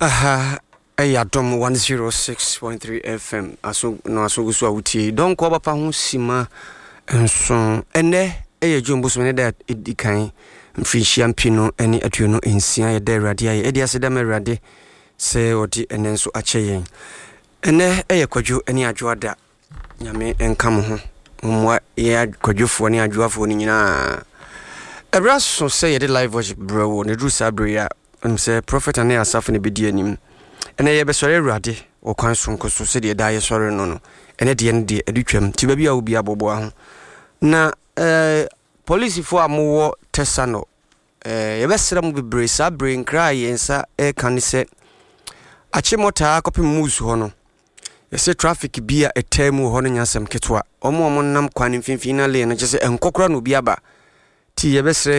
Aha, Ayadom 106.3 FM. Aso no aso gusu awutie. Don ko bapa ho sima enso. Ene jumbo so ne da edikan mfinhia mpino ene atuno ensia ye da Awurade aye. Edi aseda me Awurade se odi ene nso acheyen. Ene kwadwo ene adwoada. Nyame enka mo ho. Mwa ye kwadwofo ne adwoafo ni nyina. Ebra so say ye de live worship bro ne dru sabria. Say prophet and asaf ne bedi anim ene ye besore Awurade o kwan so nkoso se de da ye sore no ene de ne de adutwam ti ba bia obi abobo ho na police fo amowo tesano ye besere mu bebre sa brain cry yensa kan se achimota akopem musu ho no ye se traffic bia etemu ho no nyasem ketwa omo nam kwan mfimfina le no kese enkokora no bi aba ti ye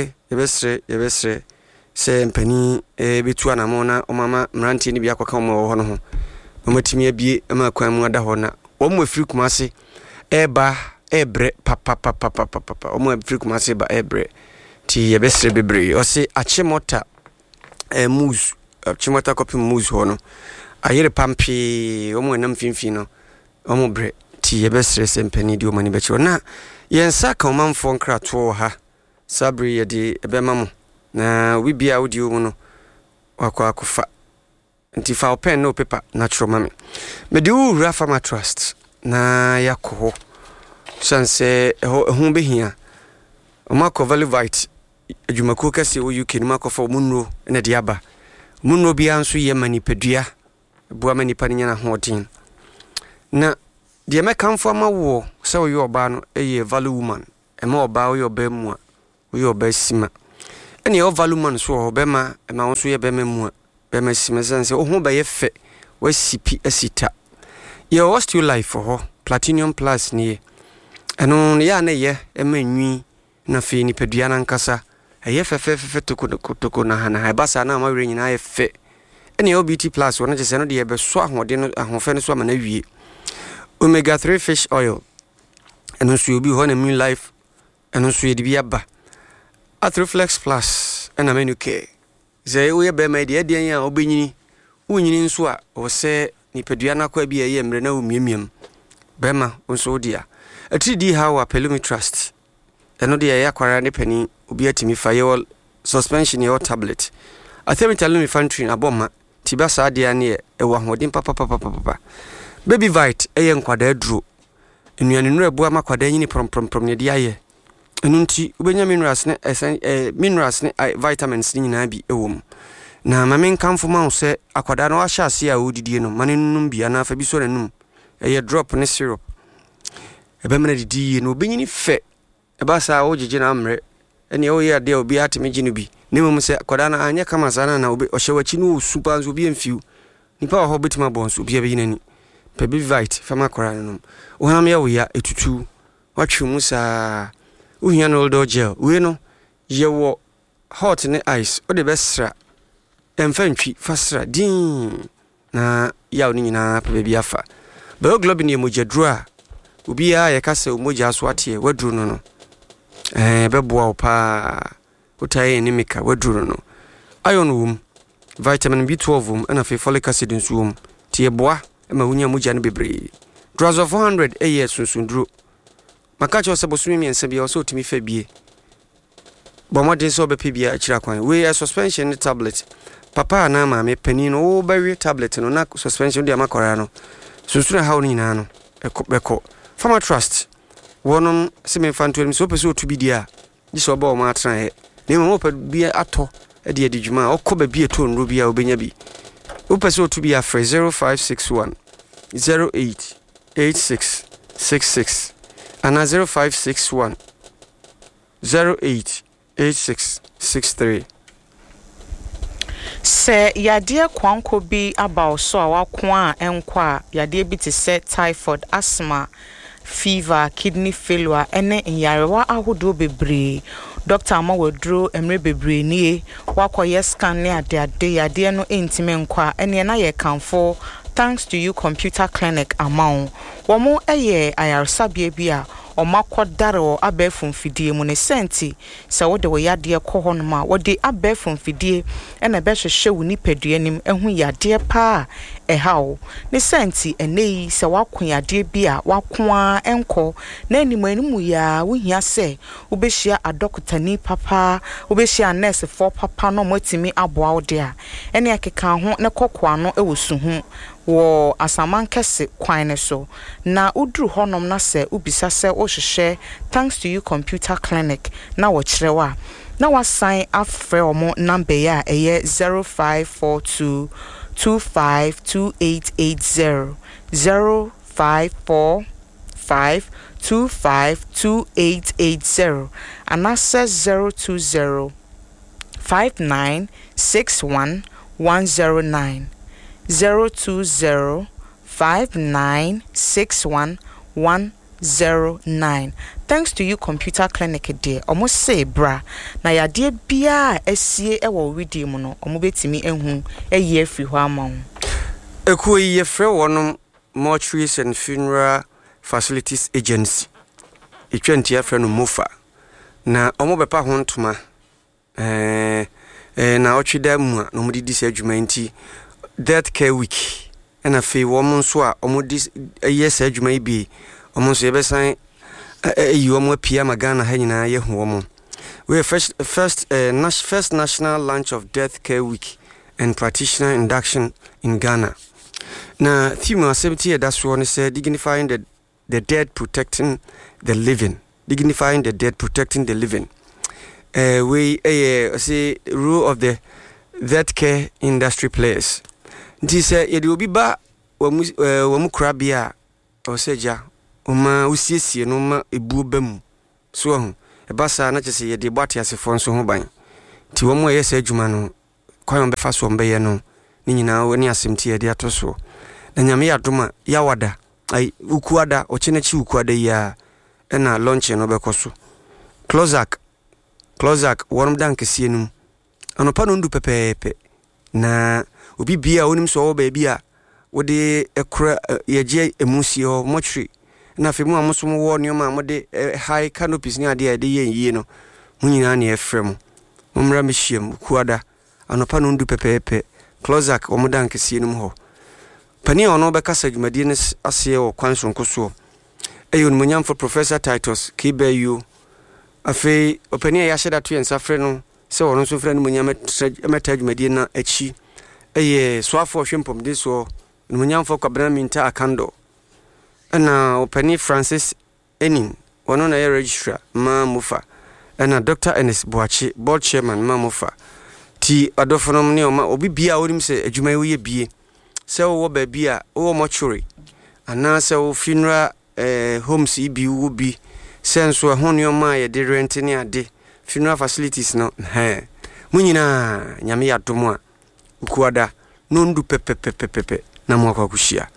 besere se mpani betu anamona omama mranti ni bia kwaka omo ho no ho omatimi abie ma kwan mu ada ho na omo afiri kumase eba ebre papa omo afiri kumase ba ebre ti ye besre bebre o se achimota muz achimota kopi muz ho no ayere pampi omo enam finfin no omo bre ti ye besre se mpani di omani bechi na yensa ka omamfo nkrato ha sabri ye di ebema na we bia audio mu no wakwa akufa nti fa pen no paper natural mame me di ura farmer trust na yakoho sanse ho behia omako valivite adwumako kase wo UK no makofa munro na de aba munro bia nso ye manipedua bua manipa nya na hotin na de mekamfo amawo se wo yoba no eye value woman ema oba wo yoba mu a wo yoba sima ene o value man so obema ma won so ye bema mu bema simesense o ho be ye fe wa sipi asita ye o still life for ho platinum plus ni eno ya na ye emanwi na fe ni pedua na nkasa ye fe toko na hana ba sa na ma were nyina ye fe ene o BT plus won je se no de ye be so ahode no ahofe no so ma na wie omega 3 fish oil eno so obi ho na min life eno so ye de bi aba Atroflex Plus and Amenuke. Say we be my dear Diana Obenyini, Unyini Swa, or say Nipeduana Quabi a yem rena mimium. Bema, unso dear. A 3D how a pelumi trust. And no dear aquarani penny, ubiatimi firewall suspension your tablet. A themitally fantry a bomber, Tibasa diane, a one holding papa. Baby Vite, a young quadre in your new boama quadeni from the dia. Enunti ubenya minerals ne vitamins ni na bi ewom na mamen kamfo ma se akwada no ahya ase a odidie no mane num bia na fa bi so nanum eye drop ne syrup ebe mena didie no obenyini fe eba sa ogege na amre ene o ye ade obi atemegi no bi ne mum se akwada na anya kama sana na obi ohyewachi no super nso obi emfiu nipa ho betima bonso obi abeyinani pebi vite fama kwara no o ham ye wo ya etutu watwe musa uhia no old gel we no ye wo hot ne ice o de besra emfantwi fasra din na yaw ni nyina pa bia afa bioglobin ye mojedru a obi a ye kase omoja so ate wadru no beboa opa utaye ni mika wadru no iron wum vitamin B12 wum na folic acid nso wum tie boa ma wunya moja no bebre drugs of 400 AS sunsundru makacho se bosumi miense bia so timi fa bie bomodin so be pebia akira kwan we suspension tablet papa na ma me pani no bawe tablet no na suspension dia makora no susuna hawo ni na no ekobeko farmer trust wonom se me fanto mi so pese otubi dia di so ba o ma atran he ne mo pa bia ato e de adijuma okoba bia to nro bia obenya bi o pese otubi afre 0561 088666 and 0561 088663. Se yade kwanko bi about so awakwa enkwa yade bi te se typhoid, asthma, fever, kidney failure ene nyarewa ahodo bebre. Dr. Amawodro emre bebre nie wakoye scan ne ade yade no entime nkwa ene na ye kanfo thanks to you computer clinic amount womo eye ayarsabia bia omakodare o abefo mfidie mu ne senti se wo de wo yade kɔ hɔ no ma wo de abefo mfidie na be hwehwe wo nipadua nim ehu yade pa ehawo ne senti enei se wakon yade bi a wakoa enko na animu ya wo hia se wo be hia adokotani papa wo be hia nurse for papa no motimi aboa wo de a ene akeka ho ne kokkoa no ewosu hu wo asaman kese kwan ne so na udru honom na se ubisa se o hwehwe thanks to you computer clinic na wo kirewa na wasan afre omo number ya eye 0542 252880 0545 252880 and that says 020 5961 109 020 5961 109. Thanks to you computer clinic dear almost say bra na ya dear bia esie ewo widi mu no omo betimi ehu eye free ho amon ekuo ye frɛ wonom mortuaries and funeral facilities agency etwantia frɛ no mofa na omo bepa ho ntoma na otwida mu a no mo didi se adwuma nti death care week na fe wo mo nso a omo di yes adwuma ibi omo nso yebesan you omo pia magana ha nyina ye hu omo we first national launch of death care week and practitioner induction in Ghana. Now theme activity that's one say dignifying the dead, protecting the living. Dignifying the dead, protecting the living. We say role of the death care industry players. This it will be ba wamu krabia or seja uma usiesie no ma ebu bam so ho e basa na chese ye de bate asefo nso ho ban ti wo mo ye se adwuma no kwan be fa so mbe ye no ni nyina woni asemti ye de atoso na nyame ya doma ya wada ai ukuada o chenechi ukuada ya na launch no be koso closac worum dan kese num anopa no ndu pepepe na obi bia onim so wo ba bia wo de ekra ye emusi o mochri na fe mu amoso mo wo nioma amode high canopies ni ade ade yie no munyina na efrem mumra mehiem kuada anopa no ndu pepepe closac omodan kese num ho pani ono be kasa dwumadi ne ase o kwanso nkoso eyo no munyamfo Professor Titus Kibeyu afi opani ya hyeda to ensafre no se wono so frɛ no munyameta dwumadi na achi eye soafo hwempom de so no munyamfo kwabena minta akando na opani Francis Enin wono na registrar ma mufa na Dr. Ernest Boachi board chairman ma mufa ti adofonom ne oma obi bia wonim se adwuma wo ye bie se wo ba bia wo mortuary ana se wo funeral homes ibi wo bi senso ho ne oma ye de rent ne ade funeral facilities no munyina nyame ya domo a kuada no ndu pepepepepe na mo akwakuhia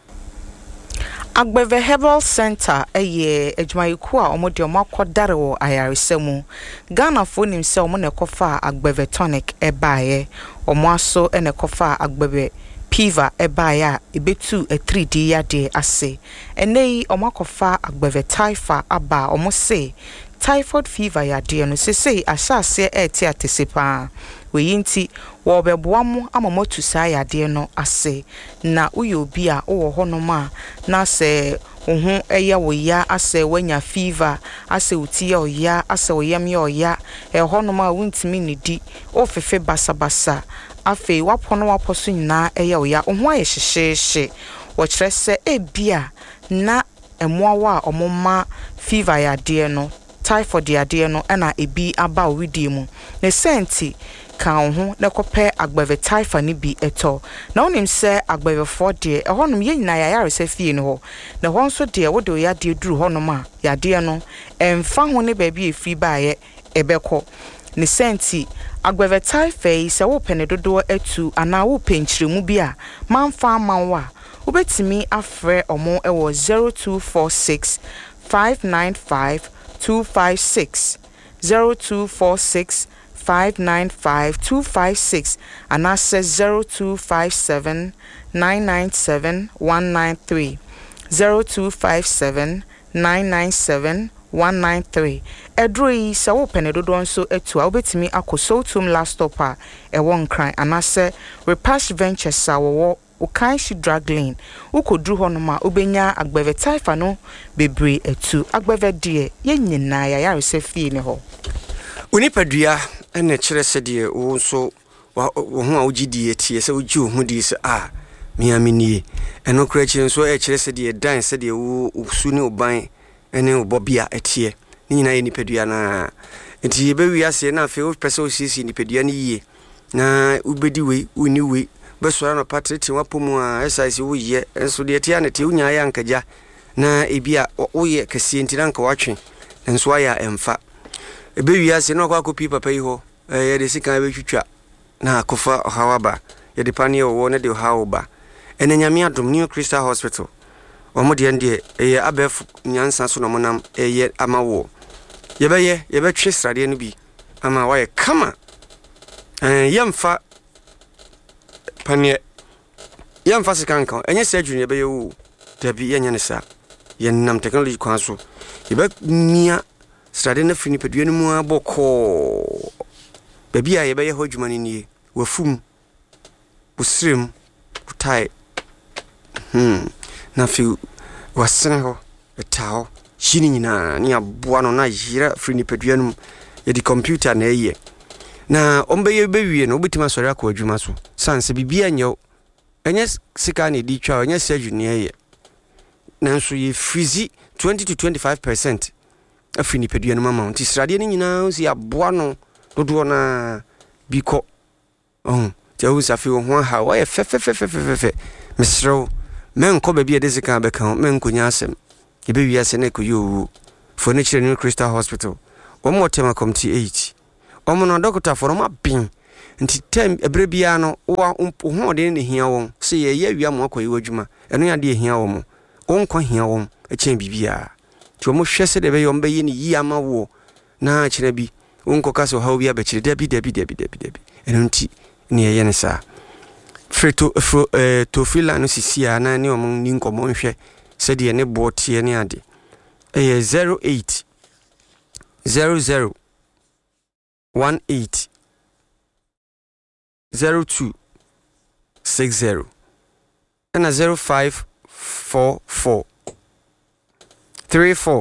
Agbeve Herbal Center eye adwumayiku a omode omakodare wo ayaresemu Ghana fo nim se omo ne kofa Agbeve tonic ebaaye omo aso ene kofa Agbeve Piva ebaya ebetu 3D yade ase enei omakofa Agbeve Taifa aba omo se typhoid fever yade no sesei asase etiatesepa weyinti wo beboamu amamotu sa yade no ase na uyo bi a wo honoma na se ohu eye wo ya ase wanya fever ase uti ya oya ase oyam ya oya honoma wuntimi nidi ofefe basabasa afi wapono waposo nyina eye oya ohu aye hyehye wo kyerese ebia na emoawa a omoma fever yade no typhoid yade no na ebi aba owidie mu ne senti ka ho na kopɛ Agbeve Taifa ni bi eto na onim sɛ Agbeve fo de ehonum ye nyina ya yare sɛ fie no ho na hon so de wo de ya de duru honum a yade no emfa ho ne ba bi efri baaye ebekɔ ne senti Agbeve Taifa yi sɛ wo pene dodo atu ana wo penkyiremu bi a manfa amanwa wo betimi afrɛ omo ewo 0246 595 256 0246 595 256 and I says 0257 997 193 0257 997 193 edro yi se wo pene dodo nso etu a obetimi akosotum last stop a ewo nkran anase Repash Ventures a wo Ukanshi drag lane ukodru honoma ubenya agbeve taifa no bebre etu agbeve die ye nyina ya yarese fie ne ho onipadua ene kire se die wo nso wo ho a ugidie tie se ugi wo ho die se miamini eno kura kire nso kire se die dan se die wo usu ne oban ene obobia etie ni nyina ye nipadua na enti be wi ase na afi wo pese o sisi nipadua ne yie na ubedi we uni we besora no patriti wapomu a exercise wo ye enso de tia ne te unya ya nkaja na ebia wo ye kese nti na nka watwe enso aya emfa ebe wi ase no kwa kopi papa yi ho ye de sika be twitwa na akofa hawaba ye de pane wo ne de hawaba ene nyame adom New Crystal Hospital omo de ende ye abef nyansa so no monam ye amawo ye be twe srade no bi ama wa ye kama yemfa panie yemfa sikanka enye surgery be yewu dabi yenye ne sa yenam technology kwan so ye be nia srade na fini pedua no mu aboko baby a ye be ye hodwuma ne nie wafum busrem kutai na fi wasene ho etao shini nyina ni aboa no na yira fini pedua no ye di computer na eye na ombe ye bewie no obetima sori akọ adwuma so sanse bibia nyew enye sika na di twa enye surgery ne ye nanso ye freezy 20 to 25% afini pedua no mama nti srade ne nyina si aboa no dodo na biko jawu safi ho ha wa ye fe mesro men ko bebia de sika be kan men ko nya asem ye bewie ase na ko yo furniture New Crystal Hospital omo tema committee 8 omono doctor for ma bin nti tem ebrebia no wo ho de ne hia won se ye ya wia mo akoyi wadwuma eno ya de hia won onko hia won echen bibia ti omo hwese de be yo mbe yi ni yi ama wo na kire bi onko kaso ha obi abekire dabi eno nti ne ye ne sa freto to fila no sisia na ne omo ni nkomo nhwe se de ne botie ne ade 08 00 18 02 60 and 0544 34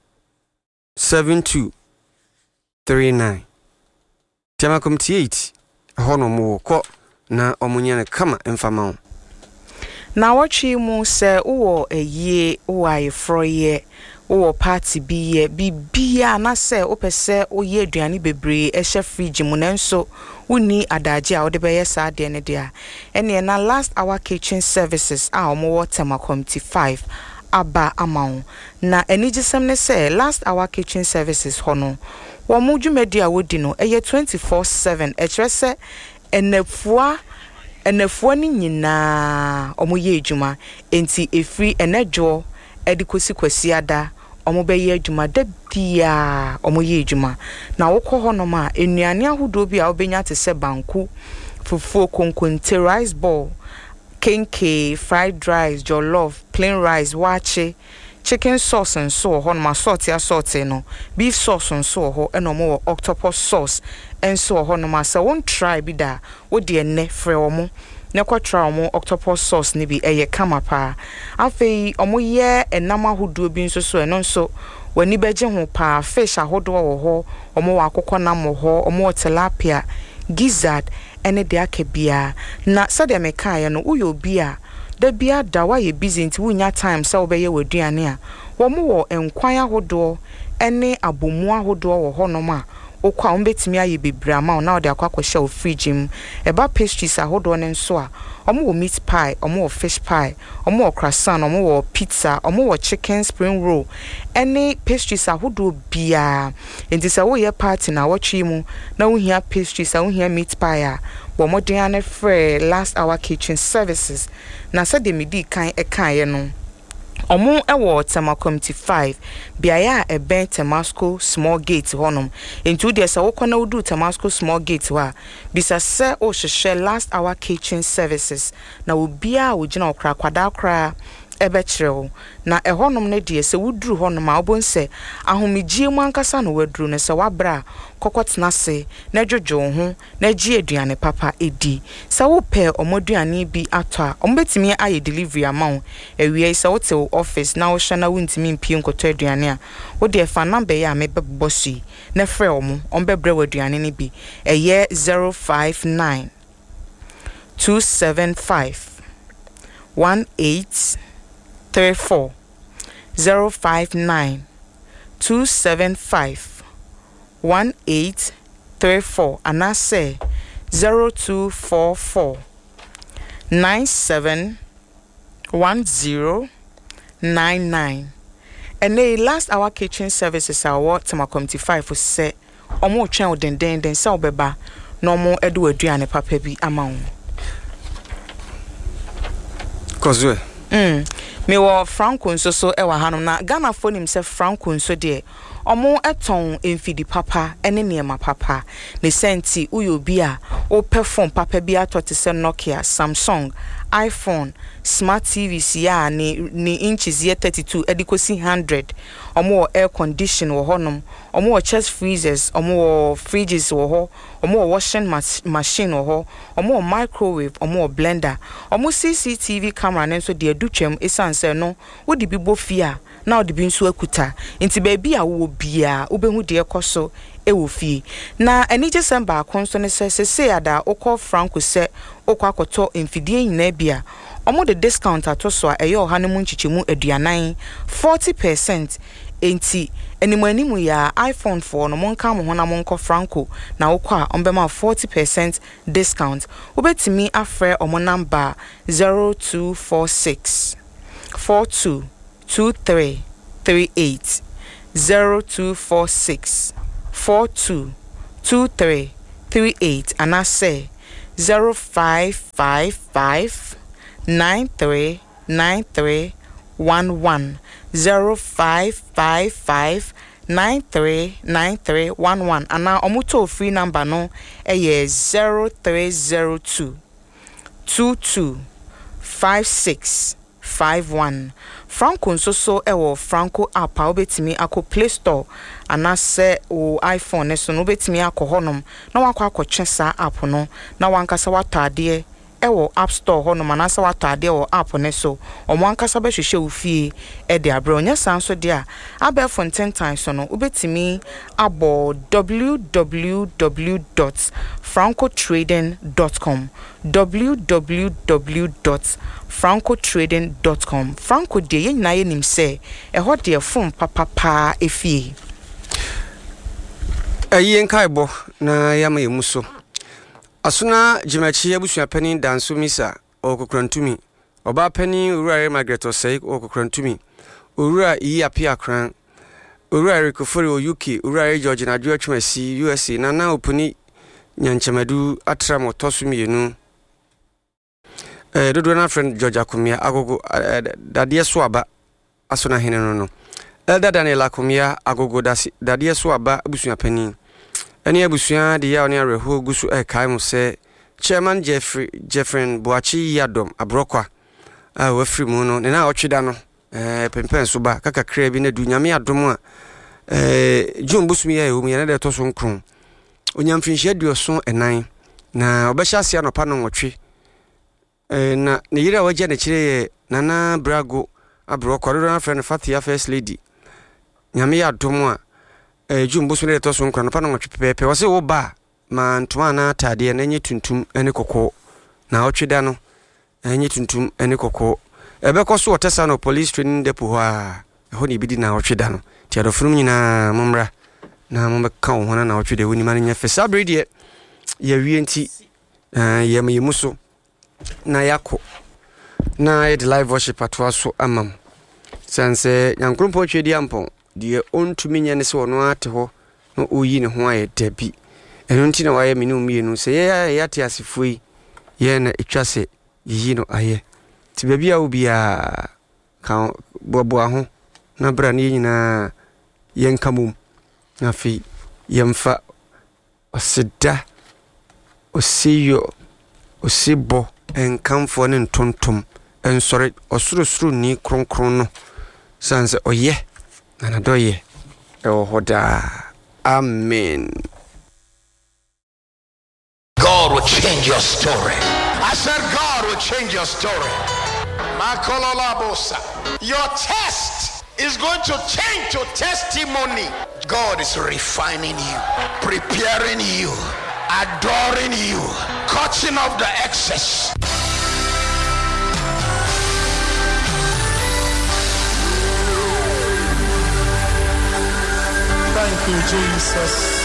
72 39 Tema committee 8 hono mo ko na omunya ne kama emfama na watchi mu se wo eyie wo ayefroye wo party bi bibia na se opese oye aduane bebre ehye fridge mu nanso woni adaje a wo de beye sa de ne dia ene na last hour kitchen services a omo Tema committee 5 aba amount na enigisem ne se last hour kitchen services hono wo mu dwumadi a wodi no eye 24/7 ekyerese enafua ni nyina omo ye adwuma enti efri enadwo edikosi kwasi ada omo be ye adwuma da bia omo ye adwuma na wokọ hono ma enuane ahodo bi a obenya te se banku fufuo konkonte rice ball kenke fried rice jollof plain rice wache chicken sauce and so ho ma salt ya salt no beef sauce and so ho eno mo octopus sauce and so ho no ma se won try bi da wo de enne frɛ omo ne kwatra omo octopus sauce ni bi eye kama pa afei omo ye enam ahodo bi nso so eno nso wani beje ho pa fish ahodo wo ho omo wa akokɔ nam ho omo tilapia gizzard ene de akabia na sade me kan no uyo bi a da bia da wa ye busy nti wunya time se obeye waduane a wo mo wo enkwan ahodo ene abomu ahodo wo honom a okwa ombetimi aye bebra ma na ode akwakɔhye o fridge m eba pastries ahodo ne nso a omo wo meat pie omo wo fish pie omo wo croissant omo wo pizza omo wo chicken spring roll ene pastries ahodo bia enti se wo ye party na watchi mu na wo hia pastries a wo hia meat pie a wo modern ane free last hour kitchen services na se de midi kan ye no omo ewo Tema committee 5 biaya eben Temasco small gate honum enti de se wokona wudu Temasco small gate wa bisa se o hwehwe last hour kitchen services na obia wo gina okra kwada kra ebekyerɛw na ɛhɔnom ne de sɛ wuduru hɔnom a wobon sɛ ahomegye mu ankasa no waduru ne sɛ wabra kokotena se na dwodwo ho na gye aduane papa edi sɛ wopɛ omoduane bi atɔ a ombetimi aye delivery amount ewie sɛ wote wo office na wo hwa na wontimi mpie nkotɔ aduane a wo de fa number ya mebɛbɔ so na frɛ omo ombebrɛ waduane ne bi ɛyɛ 059 275 1834 059 275 1834 and I say 0244 971099 and the last hour kitchen services are what to my committee 5 for say omo twen den say obeba no mo edu aduane papa bi amount Kozwe me wo Franco nso so e wa hanom na Ghana phone him say Franco nso de omo eton emfidi papa ene niema papa ne senti uyo bi a o perform papa bi atoti se Nokia Samsung iPhone smart TV sia ni inches ye 32 edikosi 100 omo air condition wo honom omo chest freezers omo fridges wo ho omo washing machine wo ho omo microwave omo blender omo CCTV camera nenso de adutwam esanse no wo di bibo fia na wo di bi nso akuta nti ba bi a wo bia wo behu de ekoso ewo fie na ani December akonso ne se ada okọ Franco se okọ akoto emfidie nyina bia omo de discount atoso a eyo hanemu nchichemu aduanan 40% enti animu ya iPhone 4 no monka mo ho na monko Franco na okọ a ombema 40% discount obetimi afre omo number 0246 42 2338 0246 422338 and I say 0555 939311 0555 939311 and now omuto free number no eye 0302 225651 Franco nso ewo Franco app a obetimi akọ Play Store anase o iPhone so no obetimi akọ honom na wakọ akọtwe sa app no na wankasa watade ewo App Store honom anase watade o app ne so omo ankasa be hwehwe ofie e de abre onya sanso de a abel fonten time so no obetimi abo www.francotrading.com www.francotrading.com Franco de ye nyina ye nim se ho de phone papa efie ayi nkaibo na yama yemuso asuna jimachi abusua pani danso misa okokrantumi oba pani urare Margaret Osei okokrantumi urare yi apia kran urare kofori o UK urare George na adwo atwemasi USA na opuni nyanchemadu atram otosumienu dodo na friend George Akumia agogo dadie so aba asona hene no Elder Daniel Akumia agogo dadie so aba abusua pani eni abusua de ya oni areho gusu kai mu se Chairman Jeffrey Boachi Yadom abrokwa wafri mu no na otweda no pempen so ba kaka kra bi na du nyame adom a John busumi ya ewu ya na de to so nkron onyamfinhia aduoso enan na obehya ase anopa no nwotwe na ne yira waje ne kire nana brago abrokwa do na friend Fatia First Lady nyame ya adom a John busumi de to so nkron anopa no nwotwe pepe wo se wo ba ma ntoma na atade na nye tuntum ene kokko na otweda no enye tuntum ene kokko ebekoso wotesa no police training depot ha ho ni bidi na otweda no ti adofrum nyina momra na mombeka ho na otweda woni ma nya fesa brede ya wie nti ya memuso na yako na ye live worship atwaso amam sanse nyankrompo twedi ampon de ontumi nya ne se wono ate ho no oyi ne ho aye dabi eno nti na waye minu mienu se ye yate asifoi ye na etwase yi no aye ti bia bia obia ka bobo ho na bra ne nyina yenkamum na fi yemfa osida osiyo osibo enkamfo ne ntontom ensore osurosuro ni kronkron no sanse oyɛ na nadoyɛ ɛwɔ hɔ daa. Amen. God will change your story. I said God will change your story. Your test is going to change to testimony. God is refining you, preparing you, adoring you, cutting off the excess. Thank you, Jesus.